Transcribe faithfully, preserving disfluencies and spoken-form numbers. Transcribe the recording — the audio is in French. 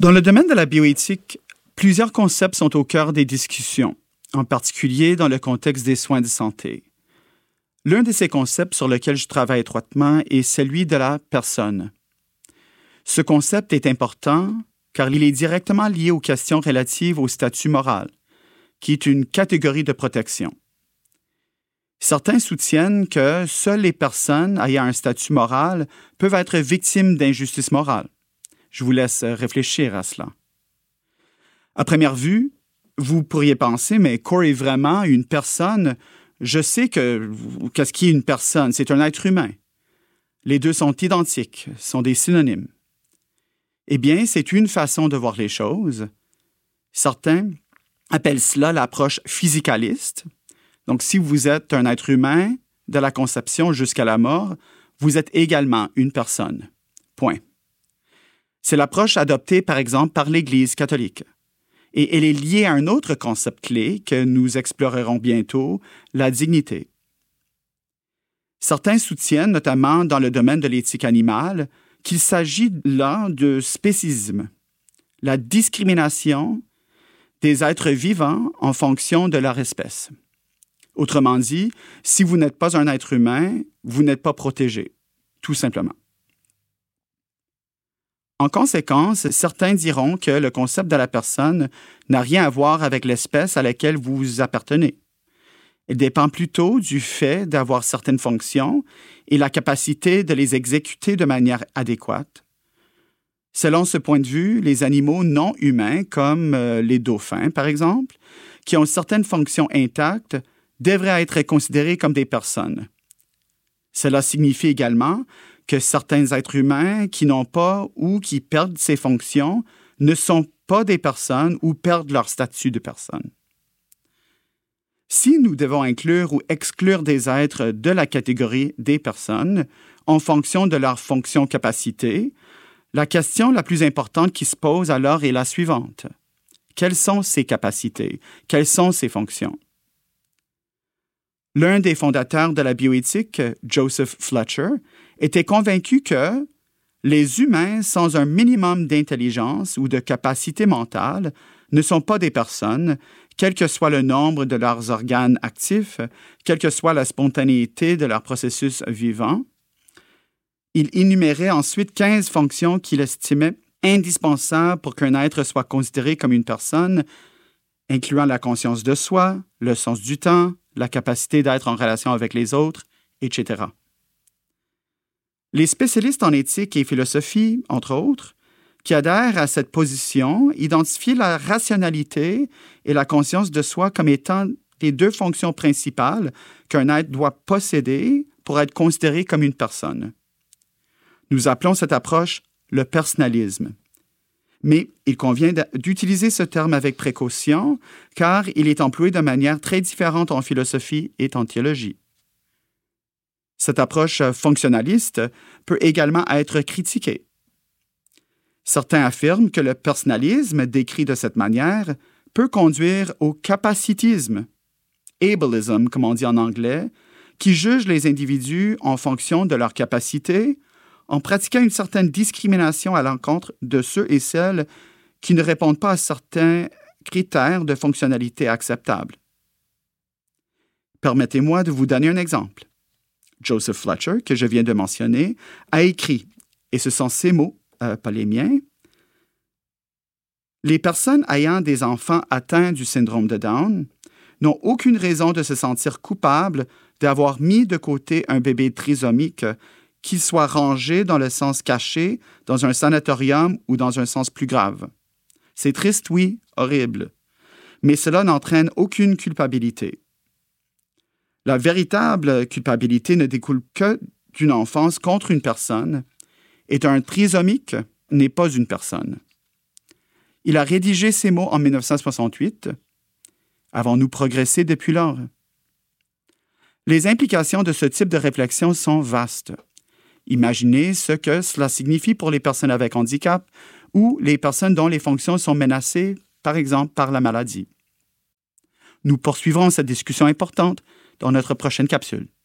Dans le domaine de la bioéthique, plusieurs concepts sont au cœur des discussions, en particulier dans le contexte des soins de santé. L'un de ces concepts sur lequel je travaille étroitement est celui de la personne. Ce concept est important car il est directement lié aux questions relatives au statut moral, qui est une catégorie de protection. Certains soutiennent que seules les personnes ayant un statut moral peuvent être victimes d'injustice morale. Je vous laisse réfléchir à cela. À première vue, vous pourriez penser, mais Corey est vraiment une personne. Je sais que qu'est-ce qui est une personne? C'est un être humain. Les deux sont identiques, sont des synonymes. Eh bien, c'est une façon de voir les choses. Certains appellent cela l'approche physicaliste. Donc, si vous êtes un être humain, de la conception jusqu'à la mort, vous êtes également une personne. Point. C'est l'approche adoptée, par exemple, par l'Église catholique. Et elle est liée à un autre concept clé que nous explorerons bientôt, la dignité. Certains soutiennent, notamment dans le domaine de l'éthique animale, qu'il s'agit là de spécisme, la discrimination des êtres vivants en fonction de leur espèce. Autrement dit, si vous n'êtes pas un être humain, vous n'êtes pas protégé, tout simplement. En conséquence, certains diront que le concept de la personne n'a rien à voir avec l'espèce à laquelle vous appartenez. Il dépend plutôt du fait d'avoir certaines fonctions et la capacité de les exécuter de manière adéquate. Selon ce point de vue, les animaux non humains, comme euh, les dauphins, par exemple, qui ont certaines fonctions intactes, devraient être considérés comme des personnes. Cela signifie également que certains êtres humains qui n'ont pas ou qui perdent ces fonctions ne sont pas des personnes ou perdent leur statut de personne. Si nous devons inclure ou exclure des êtres de la catégorie des personnes en fonction de leur fonction-capacité, la question la plus importante qui se pose alors est la suivante. Quelles sont ces capacités? Quelles sont ces fonctions? L'un des fondateurs de la bioéthique, Joseph Fletcher, était convaincu que les humains sans un minimum d'intelligence ou de capacité mentale ne sont pas des personnes, quel que soit le nombre de leurs organes actifs, quelle que soit la spontanéité de leur processus vivant. Il énumérait ensuite quinze fonctions qu'il estimait indispensables pour qu'un être soit considéré comme une personne, incluant la conscience de soi, le sens du temps, la capacité d'être en relation avec les autres, et cetera. Les spécialistes en éthique et philosophie, entre autres, qui adhèrent à cette position, identifient la rationalité et la conscience de soi comme étant les deux fonctions principales qu'un être doit posséder pour être considéré comme une personne. Nous appelons cette approche le personnalisme. Mais il convient d'utiliser ce terme avec précaution, car il est employé de manière très différente en philosophie et en théologie. Cette approche fonctionnaliste peut également être critiquée. Certains affirment que le personnalisme, décrit de cette manière, peut conduire au capacitisme, ableism, comme on dit en anglais, qui juge les individus en fonction de leurs capacités, en pratiquant une certaine discrimination à l'encontre de ceux et celles qui ne répondent pas à certains critères de fonctionnalité acceptables. Permettez-moi de vous donner un exemple. Joseph Fletcher, que je viens de mentionner, a écrit, et ce sont ses mots, euh, pas les miens, « Les personnes ayant des enfants atteints du syndrome de Down n'ont aucune raison de se sentir coupables d'avoir mis de côté un bébé trisomique qu'il soit rangé dans le sens caché, dans un sanatorium ou dans un sens plus grave. C'est triste, oui, horrible, mais cela n'entraîne aucune culpabilité. La véritable culpabilité ne découle que d'une enfance contre une personne, et un trisomique n'est pas une personne. » Il a rédigé ces mots en dix-neuf cent soixante-huit. Avons-nous progressé depuis lors? Les implications de ce type de réflexion sont vastes. Imaginez ce que cela signifie pour les personnes avec handicap ou les personnes dont les fonctions sont menacées, par exemple, par la maladie. Nous poursuivrons cette discussion importante dans notre prochaine capsule.